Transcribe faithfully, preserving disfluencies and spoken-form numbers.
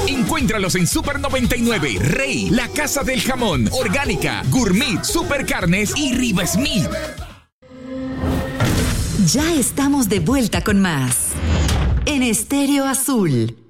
Encuéntralos en Super noventa y nueve, Rey, La Casa del Jamón, Orgánica, Gourmet, Super Carnes y Riva Smith. Ya estamos de vuelta con más en Estéreo Azul.